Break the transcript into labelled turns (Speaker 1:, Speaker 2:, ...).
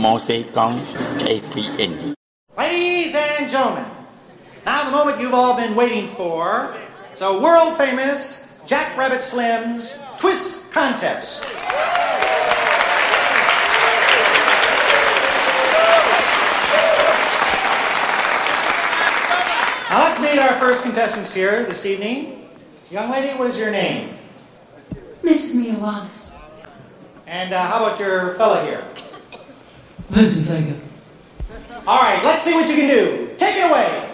Speaker 1: Mosegang ATN.
Speaker 2: Ladies and gentlemen, now the moment you've all been waiting for, it's a world-famous Jack Rabbit Slim's Twist Contest. Now let's meet our first contestants here this evening. Young lady, what is your name?
Speaker 3: Mrs. Mia Wallace.
Speaker 2: And how about your fella here?
Speaker 4: Vincent Vega.
Speaker 2: All right, let's see what you can do. Take it away.